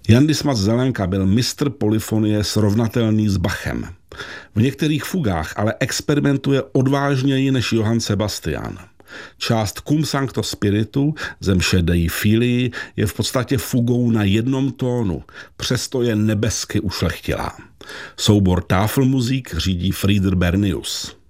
Jan Dismas Zelenka byl mistr polyfonie srovnatelný s Bachem. V některých fugách ale experimentuje odvážněji než Johann Sebastian. Část Cum Sancto Spiritu ze mše Dei Filii je v podstatě fugou na jednom tónu, přesto je nebesky ušlechtilá. Soubor Tafelmusik řídí Frieder Bernius.